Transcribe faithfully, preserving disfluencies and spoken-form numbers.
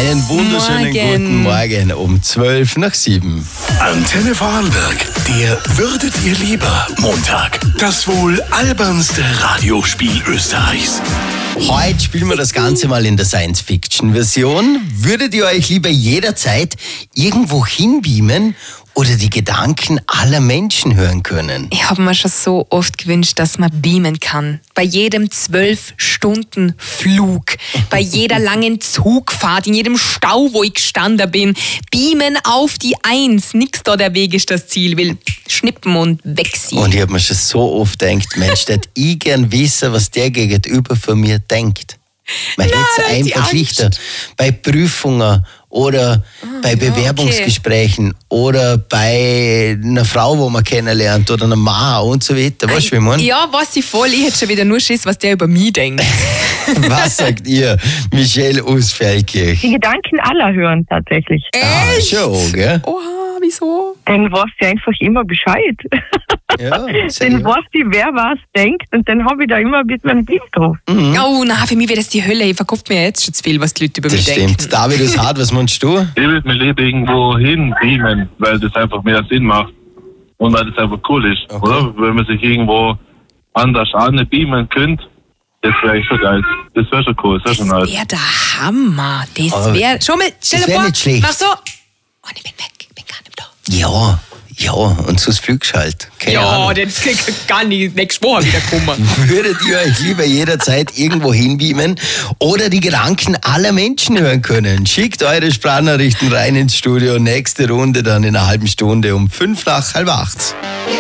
Einen wunderschönen Morgen. guten Morgen um zwölf nach sieben. Antenne Vorarlberg, der Würdet ihr lieber Montag. Das wohl albernste Radiospiel Österreichs. Heute spielen wir das Ganze mal in der Science-Fiction-Version. Würdet ihr euch lieber jederzeit irgendwo hinbeamen oder die Gedanken aller Menschen hören können? Ich habe mir schon so oft gewünscht, dass man beamen kann. Bei jedem zwölf Stunden Flug, bei jeder langen Zugfahrt, in jedem Stau, wo ich gestanden bin. Beamen auf die Eins. Nix da der Weg ist das Ziel. Will schnippen und wegziehen. Und ich habe mir schon so oft gedacht, Mensch, das ich gern wissen, was der Gegenüber von mir denkt. Man hätte es Nein, die einfach Angst. leichter bei Prüfungen oder bei Bewerbungsgesprächen oder bei einer Frau, wo man kennenlernt oder einer Mann und so weiter. Weißt du, wie ich meine? Ja, was ich voll. Ich hätte schon wieder nur Schiss, was der über mich denkt. Was sagt ihr, Michelle aus Feldkirch? Die Gedanken aller hören tatsächlich. Ah, schon, gell? Oha, wieso? Dann weiß ich einfach immer Bescheid. Ja, Dann sehr. weiß ich, wer was denkt und dann habe ich da immer ein bisschen einen Blick drauf. Oh nein, für mich wäre das die Hölle. Ich verkauft mir jetzt schon zu viel, was die Leute über Das mich denken. stimmt. David ist hart, was meinst du? Ich würde mich lieber irgendwo hin beamen, weil das einfach mehr Sinn macht und weil das einfach cool ist, Okay. oder? Wenn man sich irgendwo anders an beamen könnte, das wäre echt so geil. Das wäre schon cool, das wäre Das schon nice. wäre der Hammer. Das Aber wäre. Schau mal, stell das dir wär vor, nicht schlecht. mach so. Oh, ich bin weg, ich bin gar nicht da. Ja, ja, und sonst fliegst du halt. Keine Ahnung. das kann gar nicht nächste Woche wieder kommen. Würdet ihr euch lieber jederzeit irgendwo hinbeamen oder die Gedanken aller Menschen hören können? Schickt eure Sprachnachrichten rein ins Studio. Nächste Runde dann in einer halben Stunde um fünf nach halb acht.